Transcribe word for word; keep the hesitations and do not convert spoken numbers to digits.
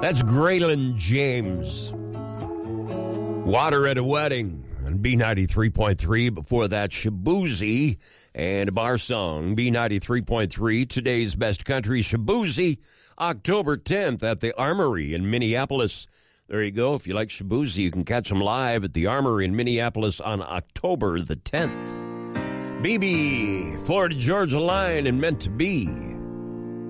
That's Graylin James. Water at a Wedding on B ninety-three point three. Before that, Shaboozey and Bar Song. B ninety-three point three, today's best country. Shaboozey, October tenth at the Armory in Minneapolis. There you go. If you like Shaboozey, you can catch them live at the Armory in Minneapolis on October the tenth. B B, Florida Georgia Line and Meant to Be.